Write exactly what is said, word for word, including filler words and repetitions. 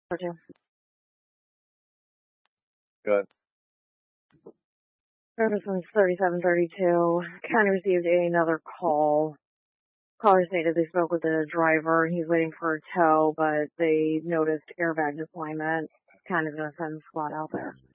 Or two. Good. Service was thirty-seven thirty-two. County received another call. Caller stated they spoke with the driver and he's waiting for a tow, but they noticed airbag deployment. Kind of gonna send a squad out there.